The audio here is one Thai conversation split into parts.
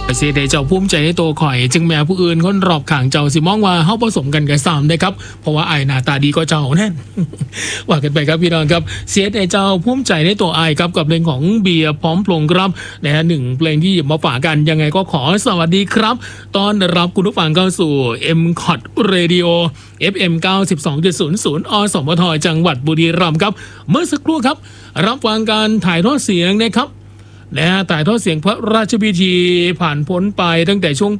เสียแต่เจ้าภูมิใจในตัวข่อยจึงแม้ผู้อื่นคนรอบข้างเจ้าสิมองว่าเฮาผสมกันกับซ้ำได้ครับเพราะว่าไอ้หน้าตาดีก็เจ้าแน่น ว่ากันไปครับพี่น้องครับเสียแต่เจ้าภูมิใจในตัวไอ้ครับกับเพลงของเบียร์พร้อมพลงครับนะฮะหนึ่งเพลงที่หยิบมาฝากกันยังไงก็ขอสวัสดีครับตอนรับคุณผู้ฟังเข้าสู่ M-COT Radio FM 92.00 อสมทจังหวัดบุรีรัมย์ครับเมื่อสักครู่ครับรับฟังการถ่ายทอดเสียงนะครับถ่ายทอดเสียงพระราชพิธีผ่านพ้นไปตั้งแต่ช่วง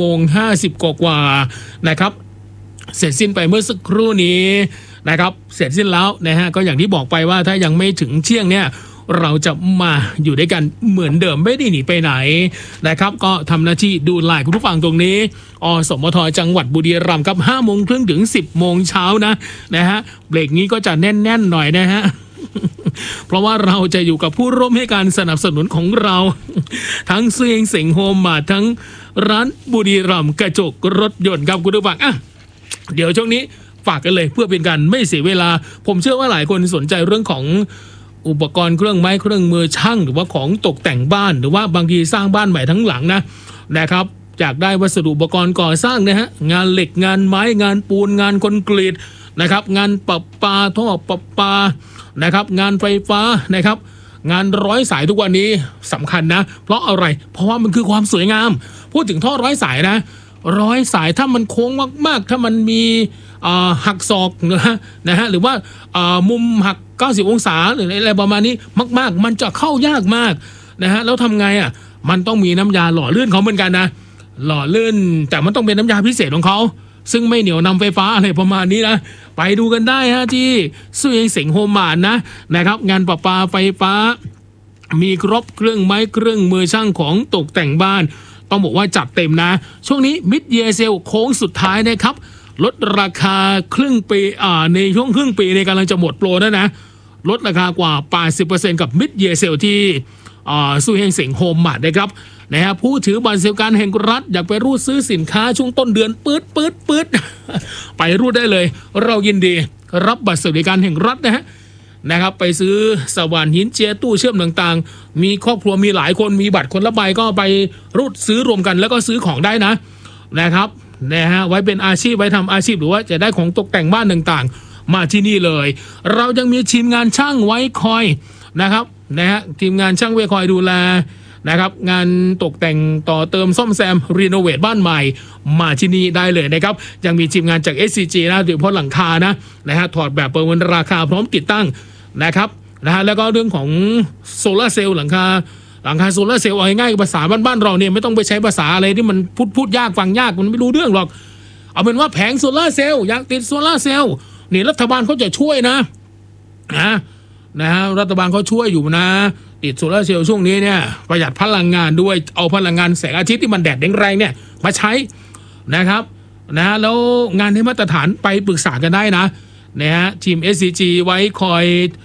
9:50 กว่านะครับเสร็จสิ้นไปเมื่อสักครู่นี้นะครับเสร็จสิ้นแล้วนะฮะก็อย่างที่บอกไปว่าถ้ายังไม่ถึงเที่ยงเนี่ยเราจะมาอยู่ด้วยกันเหมือนเดิมไม่ได้หนีไปไหนนะครับก็ทำหน้าที่ดูแลคุณผู้ฟังตรงนี้อสมทจังหวัดบุรีรัมย์ครับ 5:30 ถึง 10:00 นะฮะเบรกนี้ก็จะแน่นๆหน่อยนะฮะเพราะว่าเราจะอยู่กับผู้ร่วมให้การสนับสนุนของเราทั้งเสียงเสียงโฮมมาทั้งร้านบุรีรัมย์กระจกรถยนต์ครับคุณผู้ฟังเดี๋ยวช่วงนี้ฝากกันเลยเพื่อเป็นการไม่เสียเวลาผมเชื่อว่าหลายคนสนใจเรื่องของอุปกรณ์เครื่องไม้เครื่องมือช่างหรือว่าของตกแต่งบ้านหรือว่าบางทีสร้างบ้านใหม่ทั้งหลังนะครับอยากได้วัสดุอุปกรณ์ก่อสร้างนะฮะงานเหล็กงานไม้งานปูนงานคอนกรีตนะครับงานประปาท่อประปานะครับงานไฟฟ้านะครับงานร้อยสายทุกวันนี้สำคัญนะเพราะอะไรเพราะว่ามันคือความสวยงามพูดถึงท่อร้อยสายร้อยสายถ้ามันโค้งมากๆถ้ามันมีหักศอกนะฮะหรือว่ามุมหัก90องศาหรืออะไรประมาณนี้มากๆมันจะเข้ายากมากนะฮะแล้วทำไงมันต้องมีน้ำยาหล่อลื่นเขาเหมือนกันนะหล่อลื่นแต่มันต้องเป็นน้ำยาพิเศษของเขาซึ่งไม่เหนียวนำไฟฟ้าอะไรประมาณนี้นะไปดูกันได้ฮะที่สุยเสงโฮมมานนะครับงานประปาไฟฟ้ามีครบเครื่องไม้เครื่องมือช่างของตกแต่งบ้านต้องบอกว่าจัดเต็มนะช่วงนี้มิดเยเซลโค้งสุดท้ายนะครับลดราคาครึ่งปีในช่วงครึ่งปีในกำลังจะหมดโปรแล้วนะลดราคากว่า 80% กับมิดเยเซลที่สุยเสงโฮมมานนะครับนะฮะผู้ถือบัตรสวัสดิการแห่งรัฐอยากไปรูดซื้อสินค้าช่วงต้นเดือนปื๊ดไปรูดได้เลยเรายินดีรับบัตรสวัสดิการแห่งรัฐนะครับไปซื้อสว่านหินเจียตู้เชื่อมต่างๆมีครอบครัวมีหลายคนมีบัตรคนละใบก็ไปรูดซื้อรวมกันแล้วก็ซื้อของได้นะครับนะฮะไว้เป็นอาชีพไว้ทำอาชีพหรือว่าจะได้ของตกแต่งบ้านต่างๆมาที่นี่เลยเรายังมีทีมงานช่างไว้คอยนะครับนะฮะทีมงานช่างไว้คอยดูแลนะครับงานตกแต่งต่อเติมซ่อมแซมรีโนเวทบ้านใหม่มาที่นี่ได้เลยนะครับยังมีทีมงานจาก SCG โดยเฉพาะหลังคานะฮะถอดแบบประเมินราคาพร้อมติดตั้งนะครับนะฮะแล้วก็เรื่องของโซลาร์เซลล์หลังคาโซลาร์เซลล์เอาง่ายๆภาษาบ้านเราเนี่ยไม่ต้องไปใช้ภาษาอะไรที่มันพูดยากฟังยากมันไม่รู้เรื่องหรอกเอาเป็นว่าแผงโซลาร์เซลล์อยากติดโซลาร์เซลล์นี่รัฐบาลเขาจะช่วยนะฮะรัฐบาลเขาช่วยอยู่นะติดโซลาร์เซลล์ช่วงนี้เนี่ยประหยัดพลังงานด้วยเอาพลังงานแสงอาทิตย์ที่มันแดดแรงๆเนี่ยมาใช้นะครับแล้วงานที่มาตรฐานไปปรึกษากันได้นะฮะทีม SCG ไว้คอย